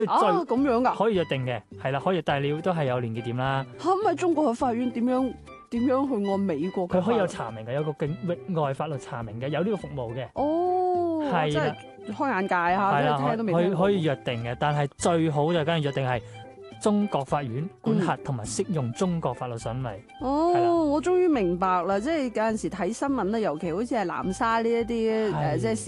咁樣噶？ 可以約定嘅，係啦，可以，但係你都係有連結點啦。 咁喺中國嘅法院點樣去按美國嘅法律？ 佢可以有查明嘅，有個域外法律查明嘅，有呢個服務嘅。 哦， 係啦， 真係開眼界嚇， 係真係聽都未聽過。 可以約定嘅，但係最好就梗係約定係中國法院管轄同埋適用中國法律審理。係啦， 哦，我終於明白啦，即係有陣時睇新聞咧，尤其好似係南沙呢一啲即係